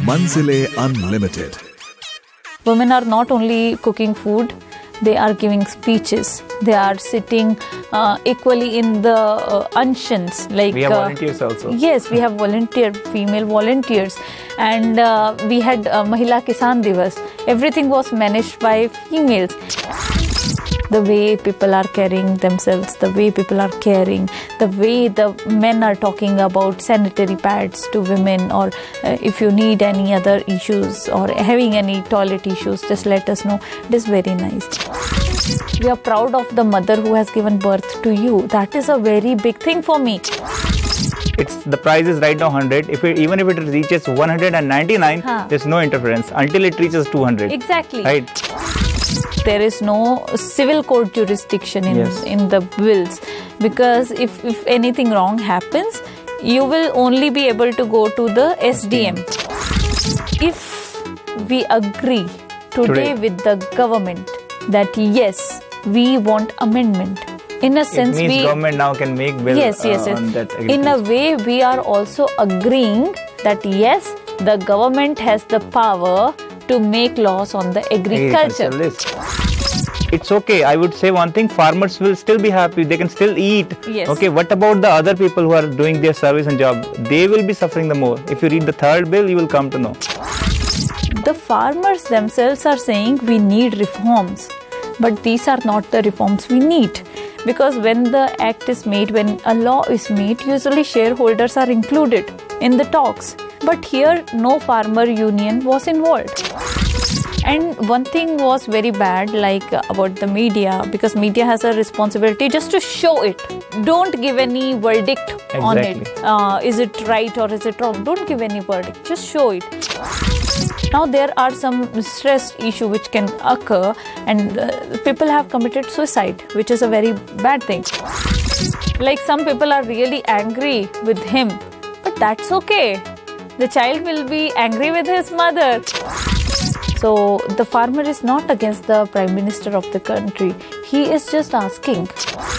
Manzile Unlimited. Women are not only cooking food, they are giving speeches. They are sitting equally in the unctions. Like we have volunteers also. Yes, we have female volunteers. And we had Mahila Kisan Divas. Everything was managed by females. The way people are carrying themselves, the way people are caring, the way the men are talking about sanitary pads to women, or if you need any other issues or having any toilet issues, just let us know. It is very nice. We are proud of the mother who has given birth to you. That is a very big thing for me. The price is right now 100. Even if it reaches 199, there's no interference until it reaches 200. Exactly. Right. There is no civil court jurisdiction in the bills, because if anything wrong happens, you will only be able to go to the SDM. If we agree today with the government that yes, we want amendment, in a sense, it means government now can make bill on that agriculture. In a way, we are also agreeing that yes, the government has the power to make laws on the agriculture. It's okay. I would say one thing, farmers will still be happy. They can still eat. Yes. Okay, what about the other people who are doing their service and job? They will be suffering the more. If you read the third bill, you will come to know. The farmers themselves are saying we need reforms. But these are not the reforms we need. Because when the act is made, when a law is made, usually shareholders are included in the talks. But here, no farmer union was involved. And one thing was very bad, like about the media, because media has a responsibility just to show it. Don't give any verdict on it. Is it right or is it wrong? Don't give any verdict. Just show it. Now there are some stress issue which can occur, and people have committed suicide, which is a very bad thing. Like some people are really angry with him, but that's okay. The child will be angry with his mother. So the farmer is not against the Prime Minister of the country. He is just asking.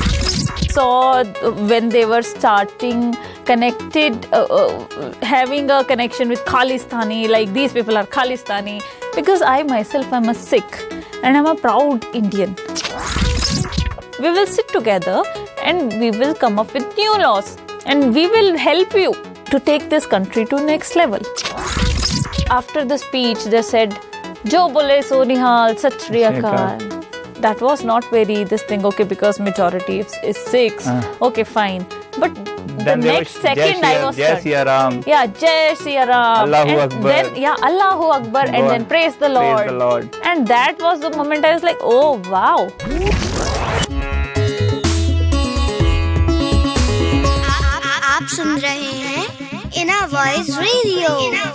So when they were starting having a connection with Khalistani, like these people are Khalistani, because I myself am a Sikh and I'm a proud Indian. We will sit together and we will come up with new laws, and we will help you to take this country to next level. After the speech, they said, Jo bole so nihal, sat shri akal. That was not very this thing, okay, because majority is Sikhs. Okay, fine. But the next second I was Jai Siya Ram. Yeah, Jai Siya Ram. Allahu Akbar. Then, Allahu Akbar. And then praise the Lord. Praise the Lord. And that was the moment I was like, oh, wow. आप सुन रहे हैं इना voice radio.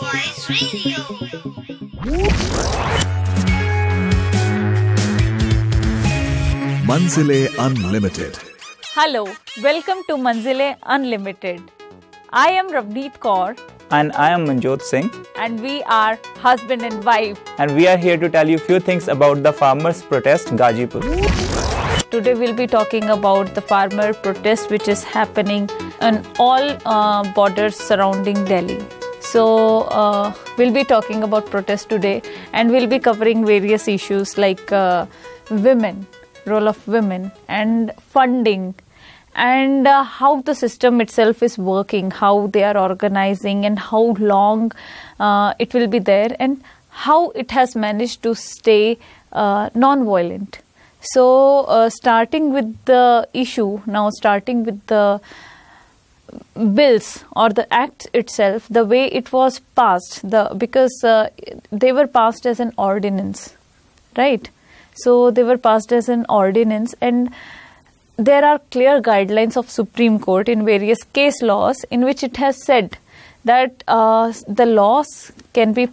Manzile Unlimited. Hello, welcome to Manzile Unlimited. I am Ravneet Kaur. And I am Manjot Singh. And we are husband and wife. And we are here to tell you a few things about the farmers' protest, Gazipur. Today we'll be talking about the farmer protest which is happening on all borders surrounding Delhi. So we'll be talking about protest today, and we'll be covering various issues like women, role of women, and funding, and how the system itself is working, how they are organizing, and how long it will be there, and how it has managed to stay non-violent. So starting with the issue, now starting with the bills or the act itself, the way it was passed, because they were passed as an ordinance, right? So they were passed as an ordinance, and there are clear guidelines of Supreme Court in various case laws in which it has said that the laws can be